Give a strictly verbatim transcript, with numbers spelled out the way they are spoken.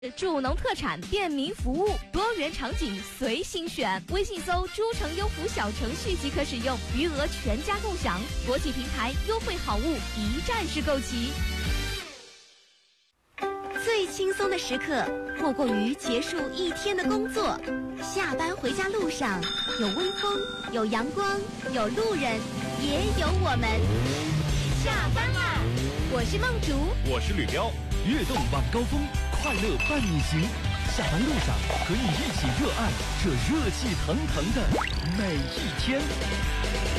助农特产便民服务，多元场景随心选。微信搜“诸城优福”小程序即可使用，余额全家共享。国际平台优惠好物一站式购齐。 最轻松的时刻，莫过于结束一天的工作。下班回家路上，有微风，有阳光，有路人，也有我们。下班啦！我是梦竹， 我是吕彪。跃动晚高峰，快乐伴你行。下班路上和你一起热爱这热气腾腾的每一天。